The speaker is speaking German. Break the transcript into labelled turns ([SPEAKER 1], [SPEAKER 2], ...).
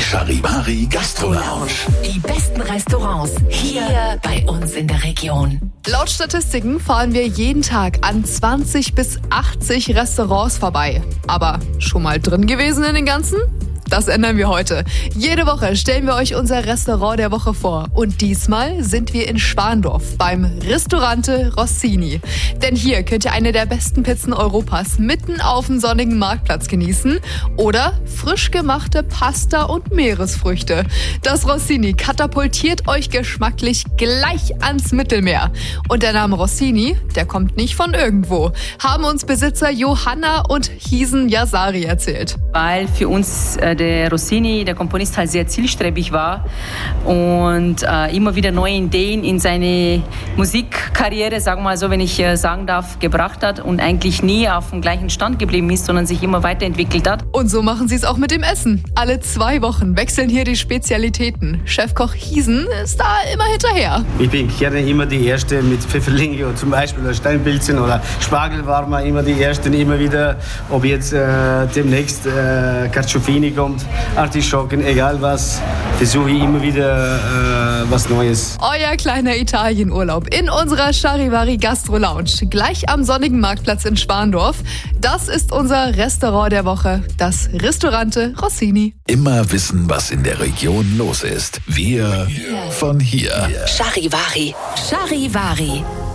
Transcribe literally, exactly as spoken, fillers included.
[SPEAKER 1] Charivari Gastro Lounge.
[SPEAKER 2] Die besten Restaurants hier bei uns in der Region.
[SPEAKER 3] Laut Statistiken fahren wir jeden Tag an zwanzig bis achtzig Restaurants vorbei. Aber schon mal drin gewesen in den ganzen? Das ändern wir heute. Jede Woche stellen wir euch unser Restaurant der Woche vor. Und diesmal sind wir in Schwandorf beim Ristorante Rossini. Denn hier könnt ihr eine der besten Pizzen Europas mitten auf dem sonnigen Marktplatz genießen. Oder frisch gemachte Pasta und Meeresfrüchte. Das Rossini katapultiert euch geschmacklich gleich ans Mittelmeer. Und der Name Rossini, der kommt nicht von irgendwo, haben uns Besitzer Johanna und Hisen Yazari erzählt.
[SPEAKER 4] Weil für uns äh, der Rossini, der Komponist, halt sehr zielstrebig war und äh, immer wieder neue Ideen in seine Musikkarriere, sagen wir mal so, wenn ich äh, sagen darf, gebracht hat und eigentlich nie auf dem gleichen Stand geblieben ist, sondern sich immer weiterentwickelt hat.
[SPEAKER 3] Und so machen sie es auch mit dem Essen. Alle zwei Wochen wechseln hier die Spezialitäten. Chefkoch Hisen ist da immer hinterher.
[SPEAKER 5] Ich bin gerne immer die Erste mit Pfifferlinge und zum Beispiel oder Steinpilzen oder Spargel war mal immer die Ersten, immer wieder, ob jetzt äh, demnächst äh, Carciofini kommt, Artischocken, egal was, versuche ich immer wieder äh, was Neues.
[SPEAKER 3] Euer kleiner Italienurlaub in unserer Charivari Gastro Lounge, gleich am sonnigen Marktplatz in Schwandorf. Das ist unser Restaurant der Woche, das Ristorante Rossini.
[SPEAKER 1] Immer wissen, was in der Region los ist. Wir von hier.
[SPEAKER 2] Charivari. Charivari.